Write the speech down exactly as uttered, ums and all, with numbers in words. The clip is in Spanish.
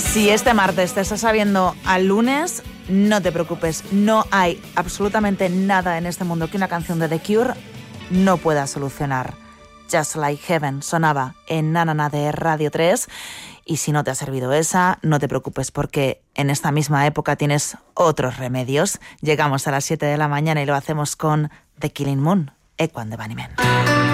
Si este martes te estás sabiendo al lunes, no te preocupes. No hay absolutamente nada en este mundo que una canción de The Cure no pueda solucionar. Just Like Heaven sonaba en Nanana de Radio tres. Y si no te ha servido esa, no te preocupes porque en esta misma época tienes otros remedios. Llegamos a las siete de la mañana y lo hacemos con The Killing Moon, Equan de Bunnymen.